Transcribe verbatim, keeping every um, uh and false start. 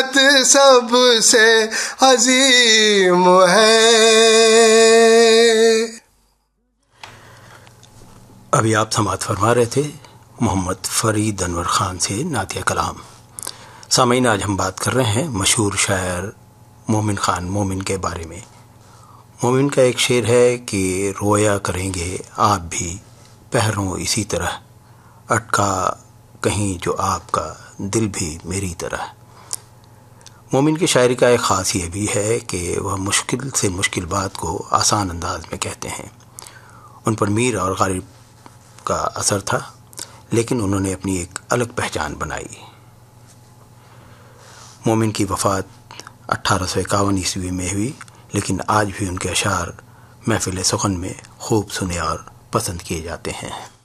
मोहब्बत सबसे अजीम है। अभी आप समाअत फरमा रहे थे मोहम्मद फरीद अनवर खान से नातिया कलाम। सामीन, आज हम बात कर रहे हैं मशहूर शायर मोमिन खान मोमिन के बारे में। मोमिन का एक शेर है कि रोया करेंगे आप भी पहरों इसी तरह, अटका कहीं जो आपका दिल भी मेरी तरह। मोमिन की शायरी का एक ख़ास ये भी है कि वह मुश्किल से मुश्किल बात को आसान अंदाज में कहते हैं। उन पर मीर और गालिब का असर था, लेकिन उन्होंने अपनी एक अलग पहचान बनाई। मोमिन की वफ़ात अट्ठारह सौ इक्यावन ईस्वी में हुई, लेकिन आज भी उनके अशार महफिल सुखन में खूब सुने और पसंद किए जाते हैं।